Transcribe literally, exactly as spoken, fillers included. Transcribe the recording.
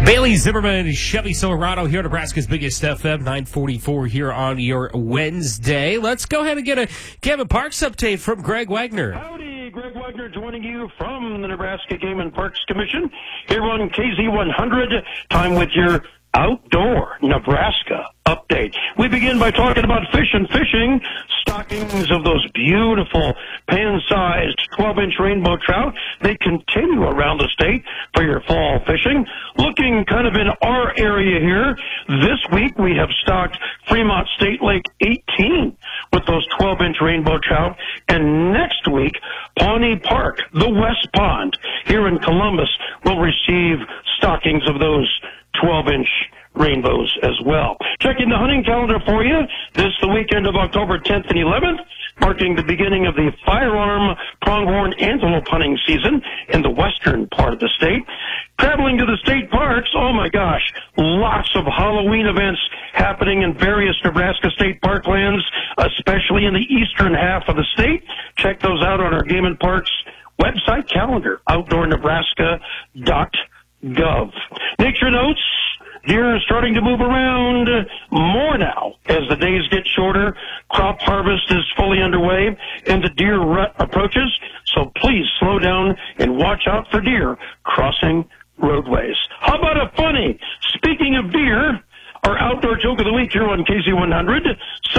Bailey Zimmerman, Chevy Silverado here, Nebraska's biggest F M, nine forty-four here on your Wednesday. Let's go ahead and get a Kevin Parks update from Greg Wagner. Howdy, Greg Wagner joining you from the Nebraska Game and Parks Commission here on K Z one hundred. Time with your Outdoor Nebraska update. We begin by talking about fish and fishing. Stockings of those beautiful pan-sized twelve-inch rainbow trout. They continue around the state for your fall fishing. Looking kind of in our area here, this week we have stocked Fremont State Lake eighteen with those twelve-inch rainbow trout. And next week, Pawnee Park, the West Pond, here in Columbus, will receive stockings of those twelve-inch rainbows as well. Checking the hunting calendar for you. This is the weekend of October tenth and eleventh, marking the beginning of the firearm pronghorn antelope hunting season in the western part of the state. Traveling to the state parks, oh my gosh, lots of Halloween events happening in various Nebraska state parklands, especially in the eastern half of the state. Check those out on our Game and Parks website calendar, outdoor nebraska dot gov. Nature notes. Deer are starting to move around more now as the days get shorter. Crop harvest is fully underway and the deer rut approaches. So please slow down and watch out for deer crossing roadways. How about a funny? Speaking of deer, our outdoor joke of the week here on K Z one hundred.